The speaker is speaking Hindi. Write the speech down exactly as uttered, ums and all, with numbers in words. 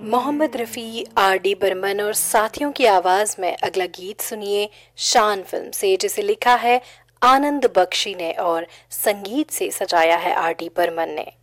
मोहम्मद रफ़ी, आर डी बर्मन और साथियों की आवाज में अगला गीत सुनिए शान फिल्म से, जिसे लिखा है आनंद बख्शी ने और संगीत से सजाया है आर डी बर्मन ने।